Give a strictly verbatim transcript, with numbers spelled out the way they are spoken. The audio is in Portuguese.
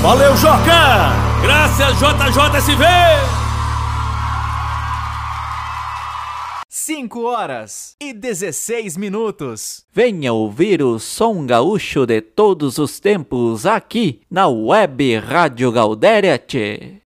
Valeu, Joca! Graças, J J S V! cinco horas e dezesseis minutos. Venha ouvir o som gaúcho de todos os tempos aqui na Web Rádio Galdéria. Tchê.